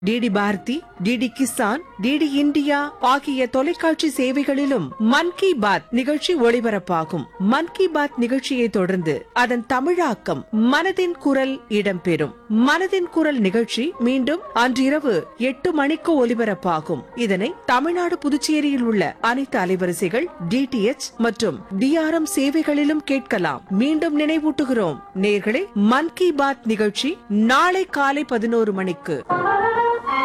DD Bharathi, DD Kisan, DD India ஆகிய தொலைக்காட்சி சேவைகளிலும் மன் கி பாத் நிகழ்ச்சி ஒளிபரப்பாகும். மன் கி பாத் நிகழ்ச்சியை தொடர்ந்து அதன் தமிழாக்கம் மனதின் குரல் இடம்பெறும். மனதின் குரல் நிகழ்ச்சி மீண்டும் அன்றிரவு 8 மணிக்கு ஒலிபரப்பாகும். இதனை தமிழ்நாடு, புதுச்சேரியில் உள்ள அனைத்து அலைவரிசைகள், டிடிஎச் மற்றும் டிஆர்எம் சேவைகளிலும் கேட்கலாம். மீண்டும் நினைவூட்டுகிறோம் நேயர்களே, மன் கி பாத் நிகழ்ச்சி நாளை காலை 11 மணிக்கு.